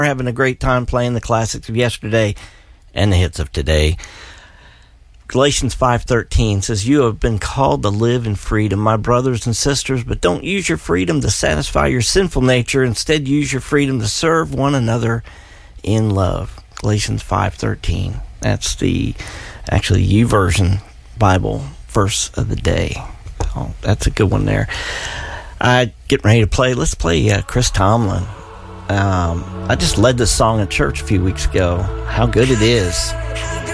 We're having a great time playing the classics of yesterday and the hits of today. Galatians 5:13 says, "You have been called to live in freedom, my brothers and sisters, but don't use your freedom to satisfy your sinful nature. Instead, use your freedom to serve one another in love." Galatians 5:13. That's the YouVersion Bible verse of the day. Oh, that's a good one there. Getting ready to play. Let's play Chris Tomlin. I just led this song at church a few weeks ago. How good it is.